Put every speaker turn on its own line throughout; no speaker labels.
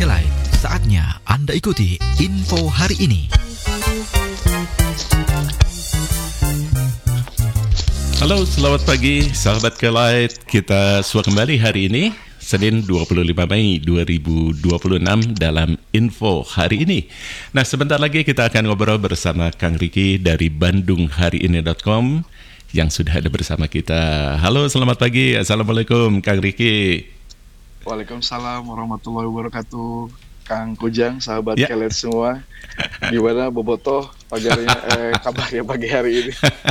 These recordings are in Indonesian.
Kelait, saatnya Anda ikuti info hari ini.
Halo, selamat pagi sahabat Kelait. Kita sudah kembali hari ini, Senin 25 Mei 2026 dalam info hari ini. Nah, sebentar lagi kita akan ngobrol bersama Kang Riki dari BandungHariIni.com yang sudah ada bersama kita. Halo, selamat pagi. Assalamualaikum, Kang Riki.
Waalaikumsalam warahmatullahi wabarakatuh. Kang Kujang, sahabat
Ya.
Kelait semua. Gimana Bobotoh kabarnya pagi hari ini?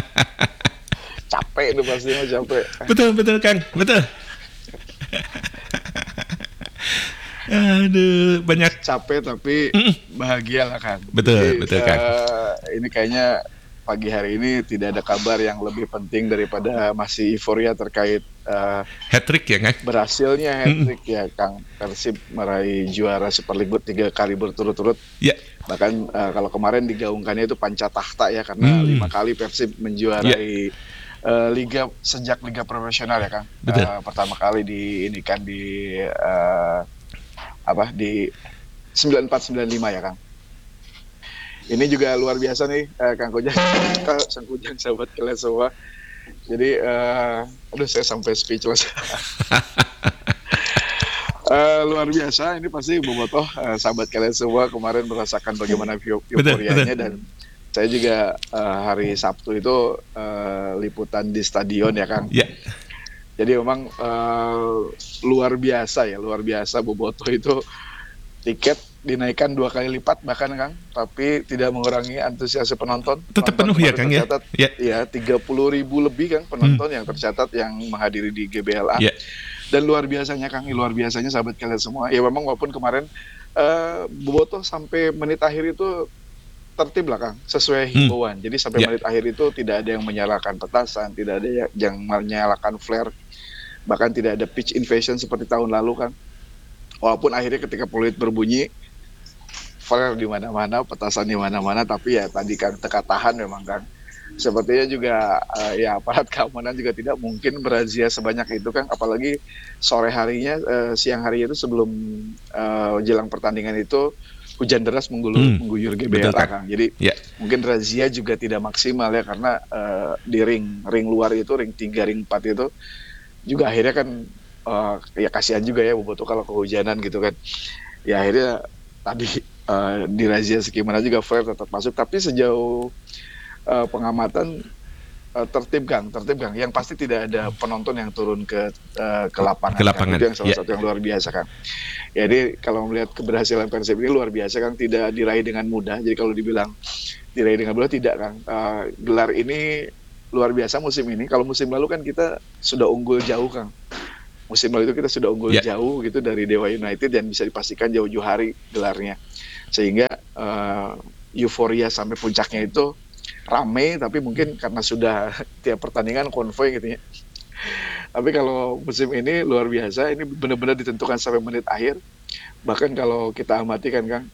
Capek itu pastinya, capek.
Betul Kang, betul. Aduh, banyak.
Capek tapi bahagia lah Kang.
Betul Kang.
Ini kayaknya pagi hari ini tidak ada kabar yang lebih penting daripada masih euforia terkait
Hat-trick ya Kang?
berhasilnya hat-trick ya Kang. Persib meraih juara Super League 3 kali berturut-turut.
Ya.
Bahkan kalau kemarin digaungkannya itu pancatahta ya, karena 5 kali Persib menjuarai liga sejak liga profesional ya Kang. Pertama kali di 94-95 ya Kang. Ini juga luar biasa nih Kang Kujang, Sang Kujang, sahabat Kelait semua. Jadi saya sampai speechless. Luar biasa, ini pasti Bobotoh, sahabat Kelait semua kemarin merasakan bagaimana euforianya. Dan saya juga hari Sabtu itu liputan di stadion ya Kang.
Ya.
Jadi memang luar biasa Bobotoh itu tiket dinaikkan 2 kali lipat bahkan Kang, tapi tidak mengurangi antusiasme penonton.
Tetap penuh ya Kang ya?
Ya, 30.000 lebih Kang penonton yang tercatat yang menghadiri di GBLA.
Ya.
Dan luar biasanya Kang, luar biasanya sahabat Kelait semua. Ya memang walaupun kemarin Bobotoh sampai menit akhir itu tertib lah Kang, sesuai himbauan. Jadi sampai menit akhir itu tidak ada yang menyalakan petasan, tidak ada yang menyalakan flare, bahkan tidak ada pitch invasion seperti tahun lalu Kang. Walaupun akhirnya ketika peluit berbunyi, flare di mana-mana, petasan di mana-mana, tapi ya tadi kan teka tahan memang Kang. Sepertinya juga ya aparat keamanan juga tidak mungkin berazia sebanyak itu Kang, apalagi sore harinya, siang hari itu sebelum jelang pertandingan itu hujan deras mengguyur GBLA Kang. Jadi mungkin razia juga tidak maksimal ya, karena di ring luar itu, ring 3, ring 4 itu juga akhirnya kan ya kasihan juga ya Bobotoh kalau kehujanan gitu kan. Ya akhirnya tadi dirazia segimana juga flare tetap masuk, tapi sejauh pengamatan tertib Kang. Yang pasti tidak ada penonton yang turun ke lapangan. Itu yang salah satu yang luar biasa Kang. Jadi kalau melihat keberhasilan Persib ini luar biasa Kang, tidak diraih dengan mudah. Jadi kalau dibilang diraih dengan mudah, tidak Kang. Gelar ini luar biasa musim ini. Kalau musim lalu kan kita sudah unggul jauh Kang. Musim lalu itu kita sudah unggul jauh gitu dari Dewa United dan bisa dipastikan jauh-jauh hari gelarnya. Sehingga euforia sampai puncaknya itu ramai, tapi mungkin karena sudah tiap pertandingan konvoy gitu ya. Tapi kalau musim ini luar biasa, ini benar-benar ditentukan sampai menit akhir. Bahkan kalau kita amati kan Kang,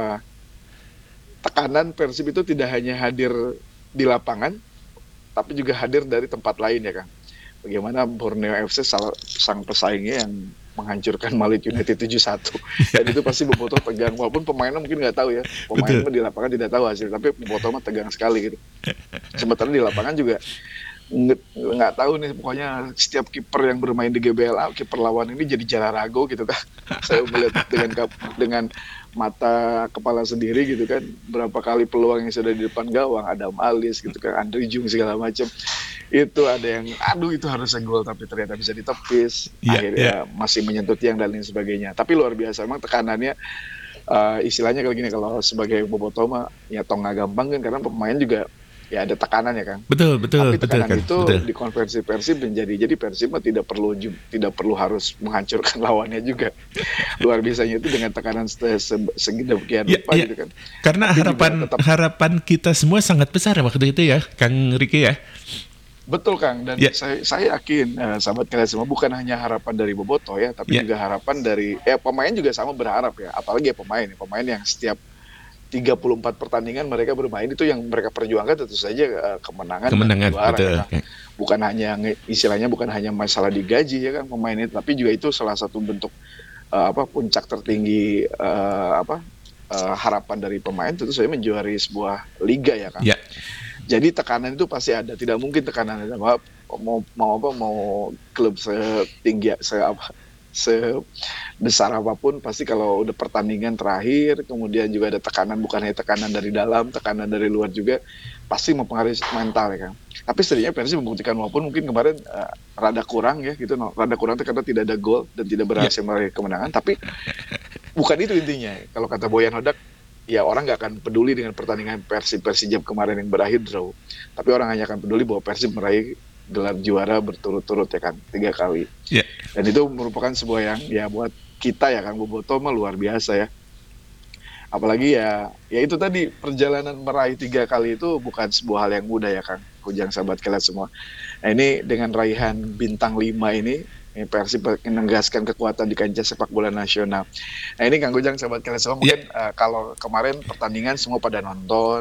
tekanan Persib itu tidak hanya hadir di lapangan, tapi juga hadir dari tempat lain ya Kang. Bagaimana Borneo FC sang pesaingnya yang menghancurkan Malit United 7-1. Dan itu pasti Bobotoh tegang, walaupun pemainnya mungkin nggak tahu ya. Pemainnya di lapangan tidak tahu hasil, tapi Bobotoh mah tegang sekali gitu. Sementara di lapangan juga nggak tahu nih, pokoknya setiap kiper yang bermain di GBLA, kiper lawan ini jadi Jalarago gitu kan. Saya melihat dengan mata kepala sendiri gitu kan, berapa kali peluang yang sudah di depan gawang, Adam Alis gitu kan, Andri Jung segala macam, itu ada yang itu harusnya gol tapi ternyata bisa ditepis, akhirnya masih menyentuh tiang dan lain sebagainya. Tapi luar biasa memang tekanannya, istilahnya kalau gini, kalau sebagai Bobotoh mah ya tong nggak gampang kan, karena pemain juga ya ada tekanan ya Kang.
Betul
Tapi tekanan
kan?
itu dikonversi Persib jadi Persib mah tidak perlu harus menghancurkan lawannya juga. Luar biasanya itu dengan tekanan segian rupa gitu kan.
Karena harapan kita semua sangat besar waktu itu ya Kang Riki ya.
Betul Kang, dan saya yakin sahabat Kelait semua, bukan hanya harapan dari Bobotoh ya, tapi juga harapan dari pemain juga sama berharap ya, apalagi pemain yang setiap 34 pertandingan mereka bermain, itu yang mereka perjuangkan tentu saja kemenangan dan juara,
betul.
Ya. Bukan hanya istilahnya bukan hanya masalah digaji ya kan pemain itu, tapi juga itu salah satu bentuk puncak tertinggi harapan dari pemain tentu saja menjuari sebuah liga ya kan.
Ya.
Jadi tekanan itu pasti ada, tidak mungkin tekanan mau klub setinggi sebesar apapun pasti kalau udah pertandingan terakhir kemudian juga ada tekanan, bukan hanya tekanan dari dalam, tekanan dari luar juga pasti mempengaruhi mental ya kan. Tapi setidaknya Persib membuktikan walaupun mungkin kemarin rada kurang ya gitu, rada kurang karena tidak ada gol dan tidak berhasil meraih kemenangan, tapi bukan itu intinya. Kalau kata Boyan Hodak, ya orang nggak akan peduli dengan pertandingan Persib-Persijap kemarin yang berakhir draw. Tapi orang hanya akan peduli bahwa Persib meraih gelar juara berturut-turut ya kan, 3 kali.
Yeah.
Dan itu merupakan sebuah yang ya buat kita ya kan, Boboto mah luar biasa ya. Apalagi ya itu tadi perjalanan meraih 3 kali itu bukan sebuah hal yang mudah ya kan, Kujang sahabat kalian semua. Nah ini dengan raihan bintang 5 ini Persib menegaskan kekuatan di kancah sepak bola nasional. Nah ini Kang Kujang sahabat kalian semua mungkin kalau kemarin pertandingan semua pada nonton,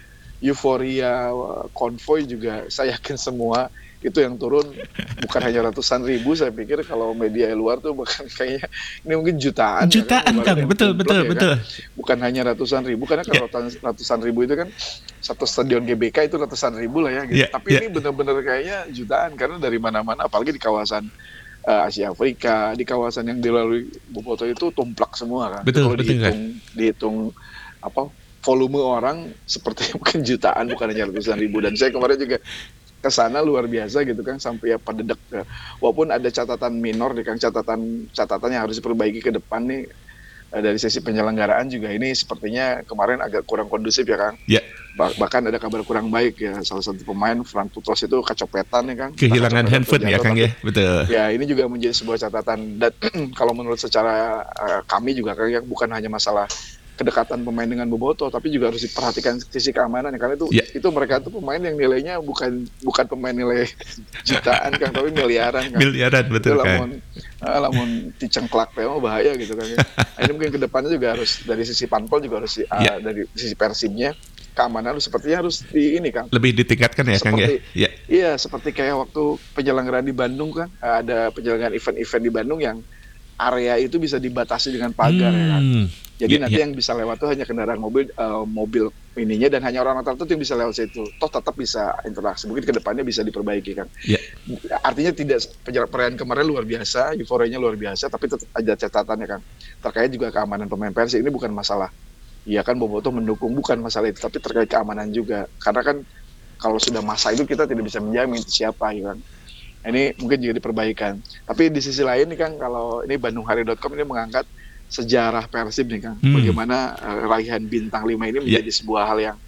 euforia konvoy juga saya yakin semua itu yang turun bukan hanya ratusan ribu, saya pikir kalau media luar tuh bahkan kayaknya ini mungkin jutaan
kan, betul.
Kan? Bukan hanya ratusan ribu, karena kalau ratusan ribu itu kan satu stadion GBK itu ratusan ribu lah ya gitu. Tapi ini benar-benar kayaknya jutaan karena dari mana-mana, apalagi di kawasan Asia Afrika, di kawasan yang dilalui Boboto itu tumplak semua kan.
Betul
dihitung volume orang seperti mungkin jutaan bukan hanya ratusan ribu. Dan saya kemarin juga ke sana luar biasa gitu kan, sampai ya pada walaupun ada catatan minor nih Kang, catatan yang harus diperbaiki ke depan nih dari sisi penyelenggaraan juga ini sepertinya kemarin agak kurang kondusif ya Kang.
Yeah.
Bahkan ada kabar kurang baik ya, salah satu pemain Fran Putros itu kecopetan ya Kang.
Kehilangan handphone ya Kang ya, betul.
Ya ini juga menjadi sebuah catatan dan kalau menurut secara kami juga Kang ya, bukan hanya masalah kedekatan pemain dengan Boboto, tapi juga harus diperhatikan sisi keamanan ya, karena itu mereka tuh pemain yang nilainya bukan pemain nilai jutaan Kang, tapi miliaran Kang.
Miliaran betul Kang.
Lamun dicengklak memang bahaya gitu kan ya. Ini mungkin kedepannya juga harus dari sisi Panpel juga harus dari sisi Persibnya keamanan sepertinya harus ini Kang. Lebih
ditingkatkan ya Kang ya.
Iya, seperti kayak waktu penyelenggaraan di Bandung kan, ada penyelenggaraan event-event di Bandung yang area itu bisa dibatasi dengan pagar ya kan. Jadi nanti yang bisa lewat tuh hanya kendaraan mobil ininya dan hanya orang tertentu yang bisa lewat situ. Toh tetap bisa interaksi. Mungkin kedepannya bisa diperbaiki kan. Artinya tidak, perayaan kemarin luar biasa, euforianya luar biasa, tapi tetap ada catatannya kan. Terkait juga keamanan pemain Persib, ini bukan masalah. Iya kan Boboto mendukung, bukan masalah itu, tapi terkait keamanan juga. Karena kan kalau sudah masa itu kita tidak bisa menjamin itu siapa ya kan. Ini mungkin juga diperbaikan. Tapi di sisi lain nih Kang, kalau ini BandungHari.com ini mengangkat sejarah Persib nih Kang. Bagaimana raihan bintang 5 ini menjadi sebuah hal yang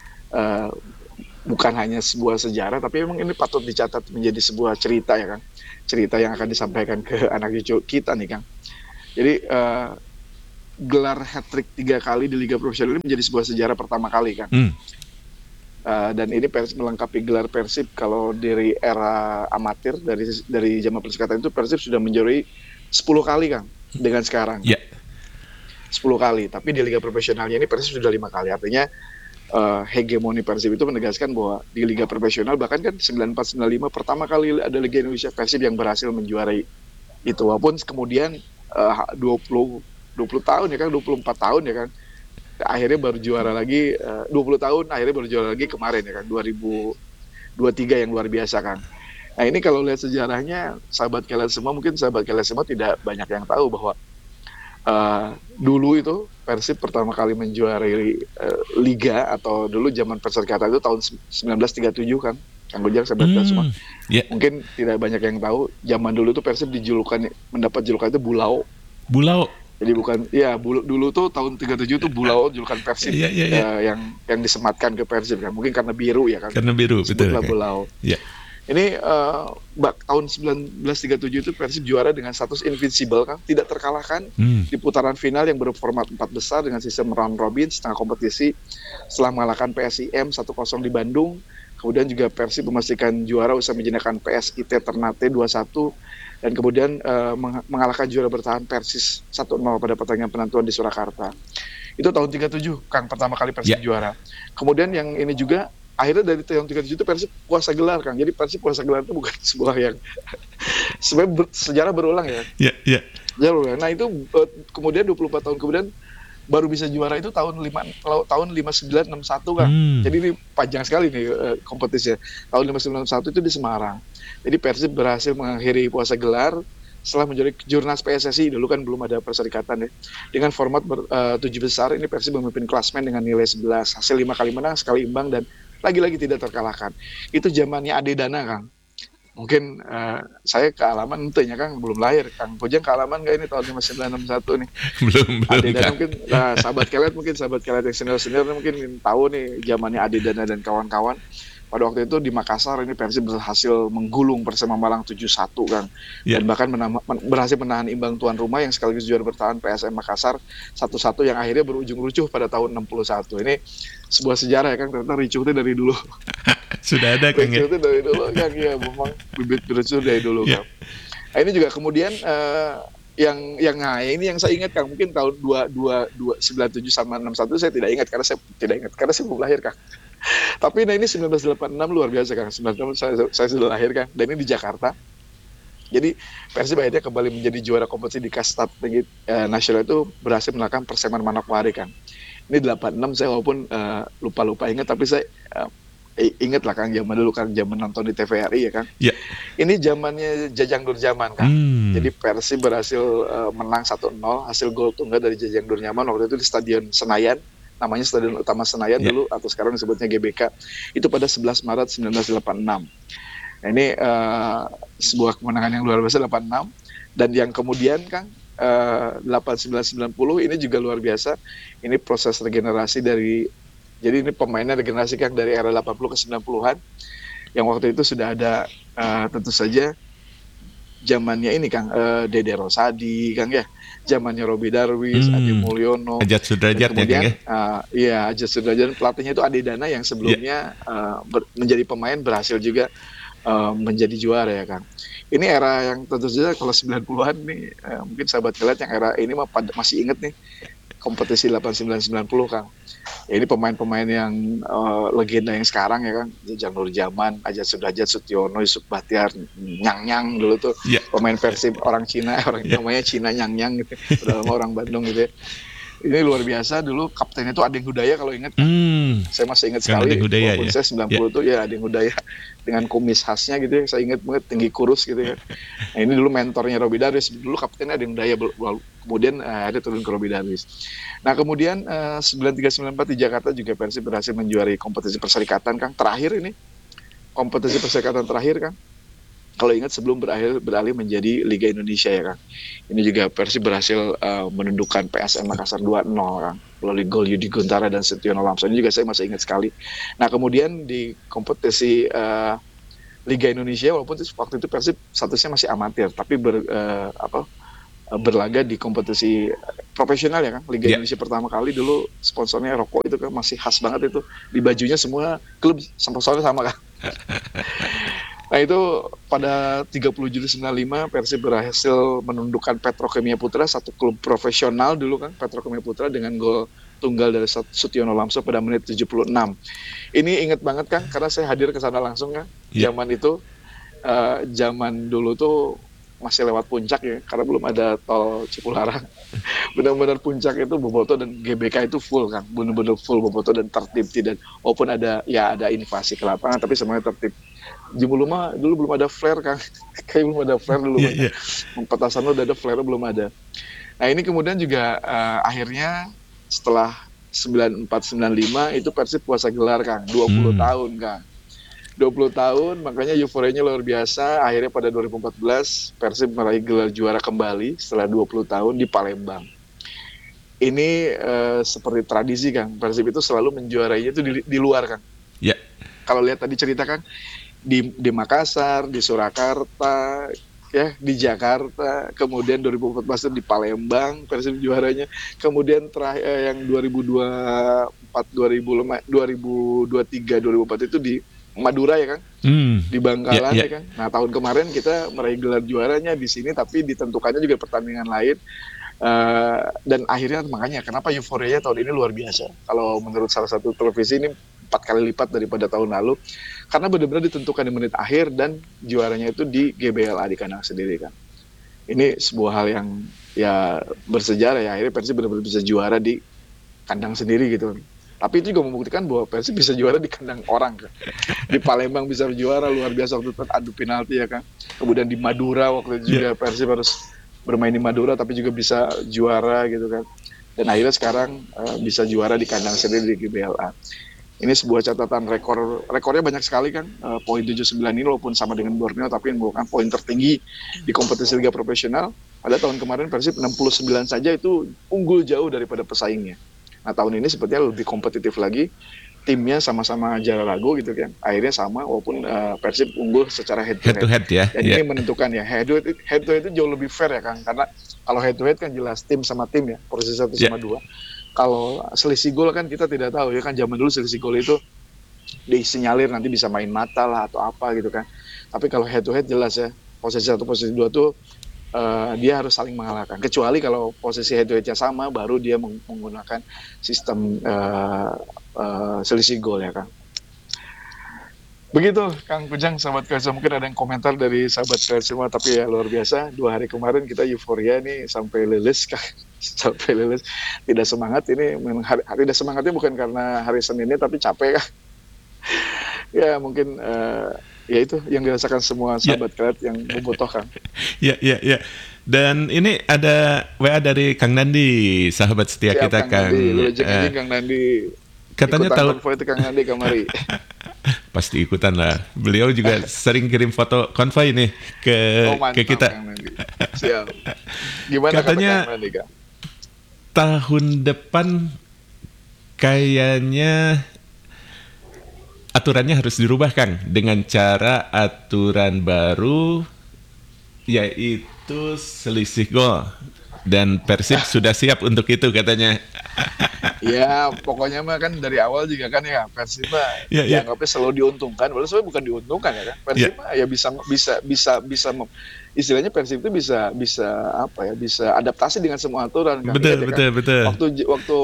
bukan hanya sebuah sejarah, tapi memang ini patut dicatat menjadi sebuah cerita ya Kang. Cerita yang akan disampaikan ke anak cucu kita nih Kang. Jadi gelar hat-trick 3 kali di Liga Profesional ini menjadi sebuah sejarah pertama kali Kang. Dan ini Persib melengkapi gelar Persib kalau dari era amatir, dari zaman Persikatan itu Persib sudah menjuarai 10 kali Kang dengan sekarang. 10 kali, tapi di Liga Profesionalnya ini Persib sudah 5 kali. Artinya hegemoni Persib itu menegaskan bahwa di Liga Profesional bahkan kan 94-95 pertama kali ada Liga Indonesia Persib yang berhasil menjuarai itu. Walaupun kemudian 20 tahun ya kan, 24 tahun ya kan, akhirnya baru juara lagi 20 tahun akhirnya baru juara lagi kemarin ya kan, 2023 yang luar biasa kan. Nah ini kalau lihat sejarahnya sahabat kalian semua tidak banyak yang tahu bahwa dulu itu Persib pertama kali menjuarai liga atau dulu zaman Perserikatan itu tahun 1937 kan, Kang Kujang sahabat kalian semua. Mungkin tidak banyak yang tahu zaman dulu itu Persib mendapat julukan itu Bulau. Jadi bukan, dulu tuh tahun 37 tuh Bulau julukan Persib yang disematkan ke Persib kan, mungkin karena biru ya kan.
Karena biru, betul.
Bulau. Ini tahun 1937 itu Persib juara dengan status invincible kan, tidak terkalahkan di putaran final yang berformat 4 besar dengan sistem round robin setengah kompetisi setelah mengalahkan PSIM 1-0 di Bandung. Kemudian juga Persib memastikan juara usai menjinakkan PSIT Ternate 2-1. Dan kemudian mengalahkan juara bertahan Persis 1-0 pada pertandingan penentuan di Surakarta. Itu tahun 37 Kang pertama kali Persib juara. Kemudian yang ini juga akhirnya dari tahun 37 itu Persib kuasa gelar Kang. Jadi Persib kuasa gelar itu bukan sebuah yang Sebenarnya sejarah berulang ya.
Ya, ya.
Sejarah berulang. Nah itu kemudian 24 tahun kemudian baru bisa juara itu tahun 5961 kan. Jadi ini panjang sekali nih kompetisinya. Tahun 5961 itu di Semarang. Jadi Persib berhasil mengakhiri puasa gelar setelah menjadi jurnas PSSI. Dulu kan belum ada perserikatan ya. Dengan format 7 besar, ini Persib memimpin klasmen dengan nilai 11. Hasil 5 kali menang, sekali imbang, dan lagi-lagi tidak terkalahkan. Itu zamannya Ade Dana, Kang. Mungkin saya kealaman tentunya Kang belum lahir. Kang Kojang kealaman nggak ini tahun 5961 nih?
Belum
Ade Dana
Kang.
mungkin, sahabat kelet yang senior mungkin tahu nih zamannya Ade Dana dan kawan-kawan. Pada waktu itu di Makassar ini Persib berhasil menggulung Persema Malang 7-1 Kang.
Ya.
Dan bahkan berhasil menahan imbang tuan rumah yang sekaligus juara bertahan PSM Makassar 1-1 yang akhirnya berujung ricuh pada tahun 61. Ini sebuah sejarah ya Kang, ternyata ricuh itu dari dulu.
Sudah ada Kang ya.
Ricuh itu dari dulu Kang, ya memang bibit ricuh dari dulu
Ya.
Kang. Nah, ini juga kemudian ini yang saya ingat Kang, mungkin tahun 97 sama 61 saya tidak ingat karena saya belum lahir Kang. Tapi ini 1986 luar biasa Kang. 1986 saya sudah lahir Kang, dan ini di Jakarta. Jadi Persib akhirnya kembali menjadi juara kompetisi di kasta tinggi nasional itu berhasil mengalahkan Perseman Manokwari Kang. Ini 86 saya walaupun lupa ingat, tapi saya ingat lah Kang, zaman dulu Kang, zaman nonton di TVRI ya Kang.
Ya.
Ini zamannya Jajang Nurjaman Kang. Jadi Persib berhasil menang 1-0 hasil gol tunggal dari Jajang Nurjaman waktu itu di Stadion Senayan. Namanya Stadion Utama Senayan dulu, atau sekarang disebutnya GBK. Itu pada 11 Maret 1986. Nah, ini sebuah kemenangan yang luar biasa 86. Dan yang kemudian Kang 8990 ini juga luar biasa. Ini proses regenerasi jadi ini pemainnya regenerasi Kang dari era 80 ke 90-an. Yang waktu itu sudah ada tentu saja zamannya ini Kang, Dede Rosadi Kang ya. Zamannya Robi Darwis, Adi Mulyono,
Ajat Sudrajat
kemudian,
ya Kang ya.
Ajat Sudrajat, pelatihnya itu Ade Dana yang sebelumnya menjadi pemain berhasil juga menjadi juara ya Kang. Ini era yang tentu saja kalau 90-an nih, mungkin sahabat kelet yang era ini masih inget nih kompetisi 89-90 Kang. Ya, ini pemain-pemain yang legenda yang sekarang ya Kang, Jajang Nurjaman, Ajat Sudrajat, Sutiono, Yusuf Bahtiar, Nyang dulu tuh pemain Persib orang Cina, namanya Cina Nyang gitu, udah lama orang Bandung gitu ya. Ini luar biasa, dulu kaptennya itu Adeng Hudaya kalau ingat. Saya masih ingat sekali, walaupun saya 90 tuh ya Adeng Hudaya dengan kumis khasnya gitu ya, saya ingat banget, tinggi kurus gitu ya. Nah, ini dulu mentornya Robi Darwis, dulu kaptennya Adeng Hudaya, kemudian ada turun ke Robi Darwis. Nah kemudian 93-94 di Jakarta juga Persib berhasil menjuari kompetisi perserikatan Kang. Terakhir ini kompetisi perserikatan terakhir Kang, kalau ingat sebelum beralih menjadi Liga Indonesia ya Kang. Ini juga Persib berhasil menundukkan PSM Makassar 2-0 Kang, melalui gol Yudi Guntara dan Sutiono Lamso. Ini juga saya masih ingat sekali. Nah kemudian di kompetisi Liga Indonesia, walaupun waktu itu Persib statusnya masih amatir, tapi berlaga di kompetisi profesional ya Kang. Liga Indonesia pertama kali dulu sponsornya rokok itu kan masih khas banget itu. Di bajunya semua klub sponsornya sama Kang. Nah itu pada 30 Juli 95 Persib berhasil menundukkan Petrokimia Putra, satu klub profesional dulu kan, Petrokimia Putra, dengan gol tunggal dari Sutiono Lamso pada menit 76. Ini inget banget Kang, karena saya hadir ke sana langsung kan. Zaman itu zaman dulu tuh masih lewat puncak ya, karena belum ada tol Cipularang. Benar-benar puncak itu Boboto dan GBK itu full Kang, benar-benar full Boboto dan tertib, tidak walaupun ada invasi ke lapangan tapi semuanya tertib. Dulu belum ada flare Kang, kayak belum ada flare dulu. Petasan udah ada, flare belum ada. Nah ini kemudian juga akhirnya setelah 94-95 itu Persib puasa gelar Kang, 20 tahun Kang. 20 tahun, makanya euforianya luar biasa. Akhirnya pada 2014 Persib meraih gelar juara kembali setelah 20 tahun di Palembang. Ini seperti tradisi Kang, Persib itu selalu menjuarainya itu di luar Kang. Kalau lihat tadi cerita Kang, di Makassar, di Surakarta, ya di Jakarta, kemudian 2014 di Palembang Persib juaranya, kemudian terakhir yang 2023 2004 itu di Madura ya Kang, di Bangkalan ya Kang. Nah tahun kemarin kita meraih gelar juaranya di sini, tapi ditentukannya juga pertandingan lain. Dan akhirnya makanya kenapa euforianya tahun ini luar biasa. Kalau menurut salah satu televisi ini 4 kali lipat daripada tahun lalu, karena benar-benar ditentukan di menit akhir dan juaranya itu di GBLA di kandang sendiri kan. Ini sebuah hal yang ya bersejarah ya, akhirnya Persib benar-benar bisa juara di kandang sendiri gitu. Tapi itu juga membuktikan bahwa Persib bisa juara di kandang orang kan. Di Palembang bisa juara luar biasa waktu itu adu penalti ya kan. Kemudian di Madura waktu itu juga Persib harus bermain di Madura tapi juga bisa juara gitu kan. Dan akhirnya sekarang bisa juara di kandang sendiri di GBLA. Ini sebuah catatan rekornya banyak sekali kan, poin 79 ini walaupun sama dengan Borneo tapi merupakan poin tertinggi di kompetisi Liga Profesional. Pada tahun kemarin Persib 69 saja itu unggul jauh daripada pesaingnya. Nah tahun ini sepertinya lebih kompetitif lagi, timnya sama-sama Jalarago gitu kan, akhirnya sama walaupun Persib unggul secara head to head
ya.
Dan ini menentukan ya, head to head itu jauh lebih fair ya kan, karena kalau head to head kan jelas tim sama tim ya, posisi 1 sama 2. Kalau selisih gol kan kita tidak tahu ya kan, zaman dulu selisih gol itu disinyalir nanti bisa main mata lah atau apa gitu kan. Tapi kalau head to head jelas ya, posisi 1 posisi 2 tuh dia harus saling mengalahkan. Kecuali kalau posisi head to headnya sama baru dia menggunakan sistem selisih gol ya kan. Begitu Kang Kujang, sahabat KSM, mungkin ada yang komentar dari sahabat KSM, tapi ya luar biasa 2 hari kemarin kita euforia nih sampai lilis Kang. Sampai lilis, tidak semangat ini, tidak semangatnya bukan karena hari Seninnya tapi capek kan. Ya mungkin ya itu yang dirasakan semua sahabat Krat yang membutuhkan.
Ya. Dan ini ada WA dari Kang Nandi, sahabat setia
siap,
kita Kang.
Kang Nandi.
Katanya tahu
konvoy itu Kang Nandi kemari.
Pasti ikutan lah. Beliau juga sering kirim foto konvoy nih ke kita.
Kang Nandi. Siap. Gimana
katanya
kata Kang Nandi, Kang?
Tahun depan kayaknya aturannya harus dirubah Kang, dengan cara aturan baru yaitu selisih gol, dan Persib sudah siap untuk itu katanya.
Ya pokoknya mah kan dari awal juga kan ya Persib mah dianggapnya selalu diuntungkan, padahal sebenarnya bukan diuntungkan ya kan. Persib mah ya bisa istilahnya Persib itu bisa apa ya, bisa adaptasi dengan semua aturan kan.
Betul.
Waktu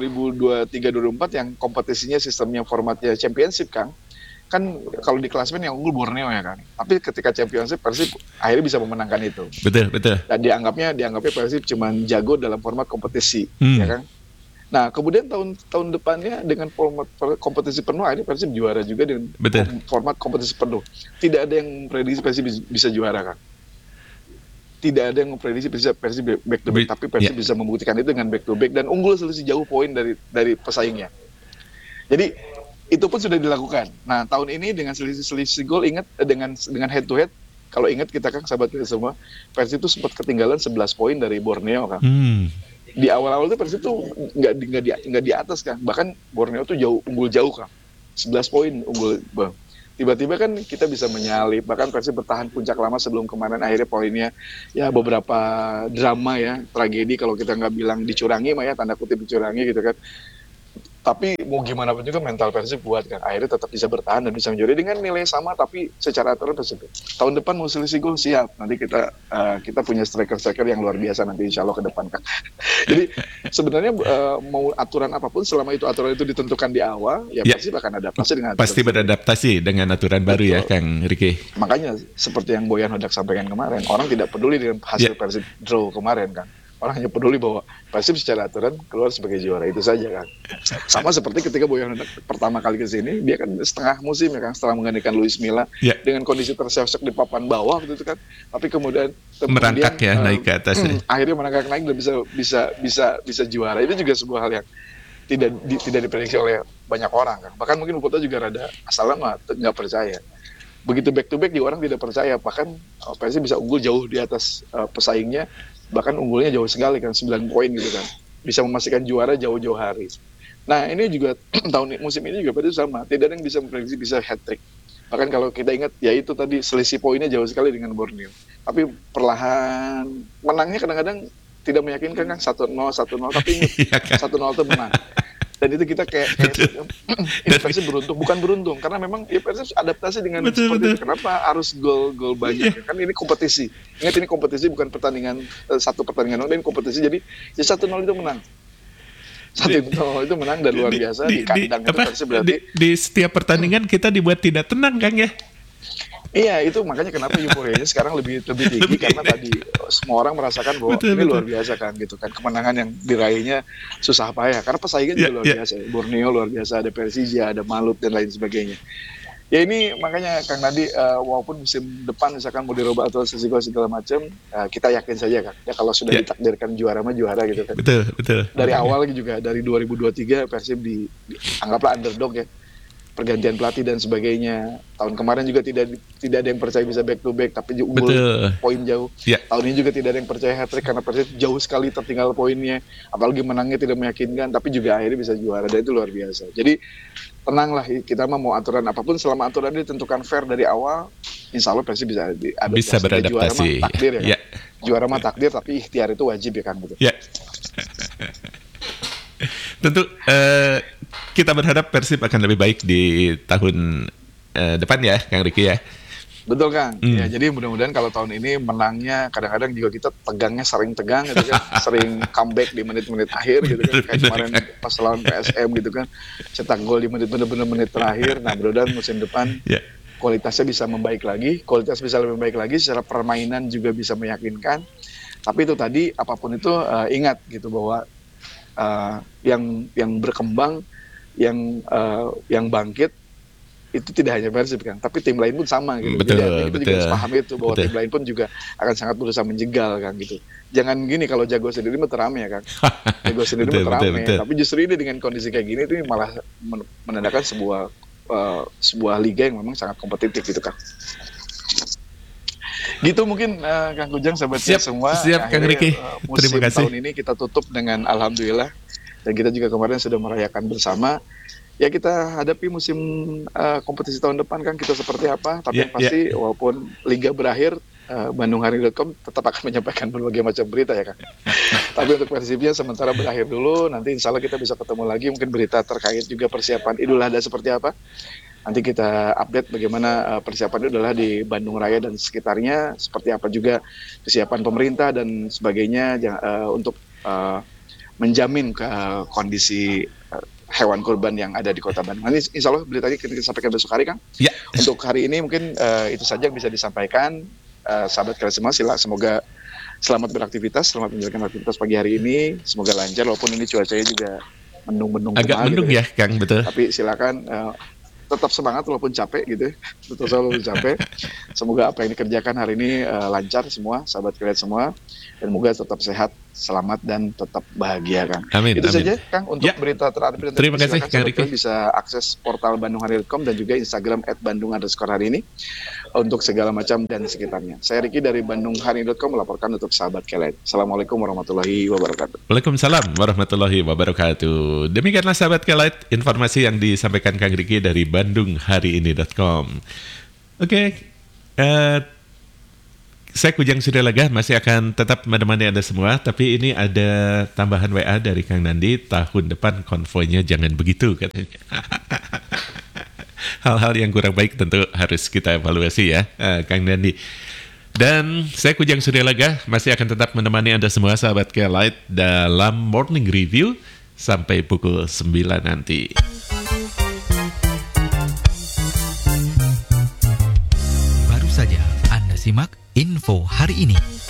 2023-2024 yang kompetisinya sistemnya formatnya championship kan kalau di klasemen yang unggul Borneo ya kan. Tapi ketika championship Persib akhirnya bisa memenangkan itu.
Betul.
Dan dianggapnya Persib cuma jago dalam format kompetisi, ya kan. Nah, kemudian tahun depannya dengan format kompetisi penuh, akhirnya Persib juara juga dengan format kompetisi penuh. Tidak ada yang memprediksi Persib bisa juara kan. Tidak ada yang memprediksi Persib back to back, tapi Persib bisa membuktikan itu dengan back to back dan unggul selisih jauh poin dari pesaingnya. Jadi itu pun sudah dilakukan. Nah, tahun ini dengan selisih gol, ingat dengan head to head, kalau ingat kita kan sahabat kita semua, Persib itu sempat ketinggalan 11 poin dari Borneo kan. Di awal-awal itu Persib tuh nggak di atas kan, bahkan Borneo tuh unggul jauh kan, 11 poin unggul bang. Tiba-tiba kan kita bisa menyalip, bahkan Persib bertahan puncak lama sebelum kemarin akhirnya poinnya ya beberapa drama ya, tragedi kalau kita nggak bilang dicurangi mah ya, tanda kutip dicurangi gitu kan. Tapi mau gimana pun juga mental Persib buat kan, akhirnya tetap bisa bertahan dan bisa menjuarai dengan nilai sama, tapi secara aturan Persib tahun depan mau selisih gol siap. Nanti kita punya striker yang luar biasa nanti insya Allah ke depan kan. Jadi sebenarnya mau aturan apapun selama itu aturan itu ditentukan di awal ya Persib akan adaptasi dengan aturan.
Pasti beradaptasi dengan aturan baru. Betul. Ya Kang Riki.
Makanya seperti yang Boyan Hodak sampaikan kemarin, orang tidak peduli dengan hasil Persib draw kemarin kan. Orang hanya peduli bahwa Persib secara aturan keluar sebagai juara, itu saja kan. Sama seperti ketika Boyan Hodak pertama kali ke sini, dia kan setengah musim ya kan, setelah menggantikan Luis Milla dengan kondisi terseok-seok di papan bawah gitu kan. Tapi kemudian
merangkak ya, naik ke atas.
Akhirnya merangkak naik dan bisa juara. Itu juga sebuah hal yang tidak diprediksi oleh banyak orang kan. Bahkan mungkin Boboto juga rada asal lama nggak percaya. Begitu back to back juga orang tidak percaya, bahkan Persib bisa unggul jauh di atas pesaingnya. Bahkan unggulnya jauh sekali kan, 9 poin gitu kan, bisa memastikan juara jauh-jauh hari. Nah ini juga musim ini juga Persib sama, tidak ada yang bisa memprediksi bisa hat-trick. Bahkan kalau kita ingat ya itu tadi selisih poinnya jauh sekali dengan Borneo, tapi perlahan menangnya kadang-kadang tidak meyakinkan kan, 1-0 tapi 1-0 itu menang. Dan itu kita kayak ini Persib bukan beruntung karena memang ya Persib adaptasi dengan seperti itu. Kenapa harus gol banyak? Kan ini kompetisi. Ingat ini kompetisi bukan pertandingan satu pertandingan, ini kompetisi, jadi ya 1-0 itu menang. 1-0 itu menang dan luar biasa di kandang itu Persib berarti.
Di setiap pertandingan kita dibuat tidak tenang, Kang ya.
Iya, itu makanya kenapa euforianya sekarang lebih tinggi karena tadi semua orang merasakan bahwa ini luar biasa kan gitu kan. Kemenangan yang diraihnya susah payah karena persaingan juga luar biasa. Borneo luar biasa, ada Persija, ada Malut dan lain sebagainya. Ya ini makanya Kang Nadi, walaupun musim depan misalkan mau dirubah atau segala macam, kita yakin saja kan. Ya kalau sudah ditakdirkan juara mah juara gitu kan.
Betul.
Dari awal juga dari 2023 Persib anggaplah underdog ya. Pergantian pelatih dan sebagainya. Tahun kemarin juga tidak ada yang percaya bisa back to back tapi unggul poin jauh. Tahun ini juga tidak ada yang percaya hat-trick karena Persib jauh sekali tertinggal poinnya. Apalagi menangnya tidak meyakinkan tapi juga akhirnya bisa juara dan itu luar biasa. Jadi tenanglah, kita mau aturan apapun selama aturan ditentukan fair dari awal, insya Allah Persib bisa
beradaptasi.
Juara mah takdir ya. Juara mah takdir tapi ikhtiar itu wajib ya kan gitu.
Tentu kita berharap Persib akan lebih baik di tahun depan ya, Kang Riki ya.
Betul Kang. Ya, jadi mudah-mudahan kalau tahun ini menangnya kadang-kadang juga kita tegangnya sering tegang gitu kan, sering comeback di menit-menit akhir gitu kan. Kayak kemarin pas lawan PSM gitu kan, cetak gol di menit terakhir. Nah, mudah-mudahan musim depan kualitasnya bisa membaik lagi, lebih baik lagi, secara permainan juga bisa meyakinkan. Tapi itu tadi apapun itu ingat gitu bahwa yang berkembang, yang bangkit itu tidak hanya Persib kan, tapi tim lain pun sama gitu. Jadi kita juga harus paham itu bahwa tim lain pun juga akan sangat berusaha menjegal kan gitu. Jangan gini kalau jago sendiri mah terame ya kan. Jago sendiri mah terame, tapi justru ini dengan kondisi kayak gini itu malah menandakan sebuah liga yang memang sangat kompetitif gitu kan. Gitu mungkin Kang Kujang sahabatnya semua.
Siap Kang Riki.
Terima kasih. Tahun ini kita tutup dengan alhamdulillah dan kita juga kemarin sudah merayakan bersama. Ya kita hadapi musim kompetisi tahun depan kan kita seperti apa, tapi yang pasti walaupun liga berakhir, BandungHari.com tetap akan menyampaikan berbagai macam berita ya kan. Tapi untuk Persibnya sementara berakhir dulu, nanti insya Allah kita bisa ketemu lagi, mungkin berita terkait juga persiapan Idul Adha seperti apa. Nanti kita update bagaimana persiapan Idul Adha di Bandung Raya dan sekitarnya, seperti apa juga kesiapan pemerintah dan sebagainya untuk menjamin kondisi hewan kurban yang ada di Kota Bandung. Nanti insya Allah beritanya kita sampaikan besok hari, Kang. Untuk hari ini mungkin itu saja yang bisa disampaikan. Sahabat kalian semua, semoga selamat beraktivitas, selamat menjalankan aktivitas pagi hari ini. Semoga lancar, walaupun ini cuacanya juga mendung-mendung.
Agak mendung gitu ya, Kang, betul.
Tapi silakan tetap semangat walaupun capek gitu. Tetap selalu capek. Semoga apa yang dikerjakan hari ini lancar semua, sahabat kalian semua. Dan semoga tetap sehat, selamat, dan tetap bahagia, Kang. Itu saja, Kang, untuk berita terupdate.
Terima kasih, Kang Riki.
Bisa akses portal BandungHari.com dan juga Instagram @bandung_hari ini untuk segala macam dan sekitarnya. Saya Riki dari BandungHari.com melaporkan untuk sahabat kalian. Assalamualaikum warahmatullahi wabarakatuh.
Waalaikumsalam warahmatullahi wabarakatuh. Demikianlah sahabat kalian informasi yang disampaikan Kang Riki dari BandungHariIni.com. Oke, saya Kujang Suryalega masih akan tetap menemani Anda semua, tapi ini ada tambahan WA dari Kang Nandi, tahun depan konvoynya jangan begitu katanya. Hal-hal yang kurang baik tentu harus kita evaluasi ya, Kang Nandi. Dan saya Kujang Suryalega masih akan tetap menemani Anda semua sahabat Kelight dalam Morning Review sampai pukul 9 nanti.
Baru saja Anda simak info hari ini.